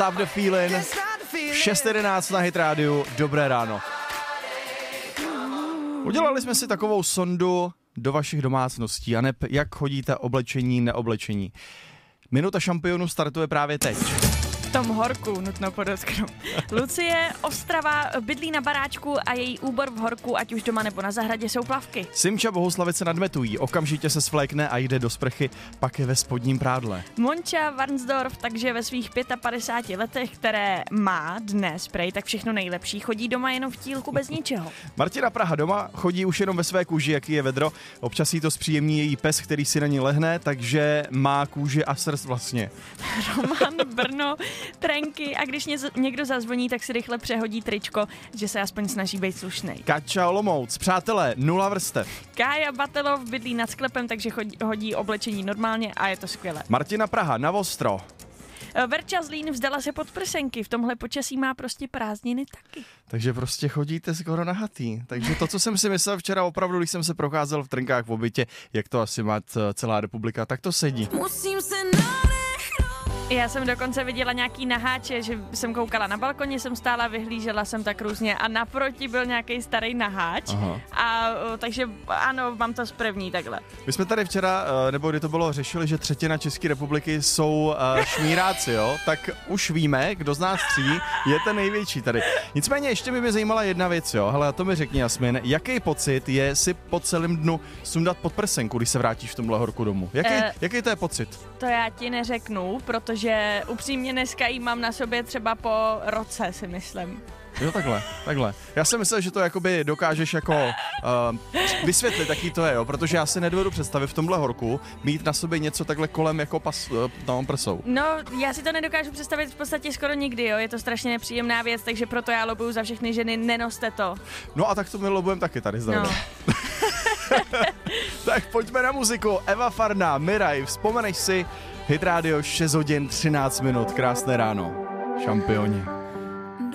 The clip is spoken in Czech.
Stop the Feeling, 6:11 na Hit Radio, dobré ráno. Udělali jsme si takovou sondu do vašich domácností, a jak chodíte oblečení, neoblečení. Minuta šampionů startuje právě teď. V tom horku, nutno podotknout. Lucie Ostrava bydlí na baráčku a její úbor v horku, ať už doma nebo na zahradě, jsou plavky. Simča Bohuslavice nadmetují, okamžitě se svlékne a jde do sprchy, pak je ve spodním prádle. Monča Varnsdorf, takže ve svých 55 letech, které má dnes prej, tak všechno nejlepší, chodí doma jenom v tílku bez ničeho. Martina Praha doma chodí už jenom ve své kůži, jaký je vedro. Občas jí to zpříjemní její pes, který si na ní lehne, takže má kůži a srst vlastně. Roman Brno, trenky, a když někdo zazvoní, tak si rychle přehodí tričko, že se aspoň snaží být slušnej. Kača Olomouc, přátelé, 0 vrstev. Kája Batelov bydlí nad sklepem, takže hodí oblečení normálně a je to skvělé. Martina Praha na ostro. Verča Zlín vzdala se podprsenky, v tomhle počasí má prostě prázdniny taky. Takže prostě chodíte skoro nahatý. Takže to, co jsem si myslel včera opravdu, když jsem se procházel v trnkách v obytě, jak to asi má celá republika, tak to sedí. Musím se Já jsem dokonce viděla nějaký naháče, že jsem koukala na balkoně, jsem stála, vyhlížela jsem tak různě a naproti byl nějaký starý naháč. Aha. A takže ano, mám to z první takhle. My jsme tady včera, nebo kdy to bylo, řešili, že třetina České republiky jsou šmíráci, jo? Tak už víme, kdo z nás tří je ten největší tady. Nicméně ještě by mě zajímala jedna věc, jo? Hele, to mi řekni, Jasmin, jaký pocit je si po celém dnu sundat podprsenku, když se vrátíš v tomhle horku domů? Jaký to je pocit? To já ti neřeknu, protože upřímně dneska jí mám na sobě třeba po roce, si myslím. Jo, takhle. Já jsem myslel, že to jakoby dokážeš jako vysvětlit, jaký to je, jo, protože já si nedovedu představit v tomhle horku mít na sobě něco takhle kolem jako prsou. No, já si to nedokážu představit v podstatě skoro nikdy, jo, je to strašně nepříjemná věc, takže proto já lobuju za všechny ženy, nenoste to. No a tak to my lobujeme taky tady zde. No. Tak pojďme na muziku. Eva Farná, Miraj, vzpomeneš si, Hit Radio 6 hodin 13 minut, krásné ráno, šampioni.